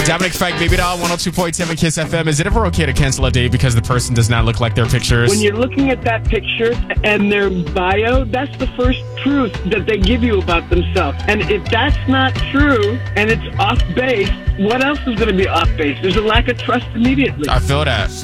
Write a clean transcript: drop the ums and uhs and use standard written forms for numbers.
Dominic Fike, Baby Doll, 102.7 Kiss FM. Is it ever okay to cancel a date because the person does not look like their pictures? When you're looking at that picture and their bio, that's the first truth that they give you about themselves. And if that's not true and it's off base, what else is going to be off base? There's a lack of trust immediately. I feel that.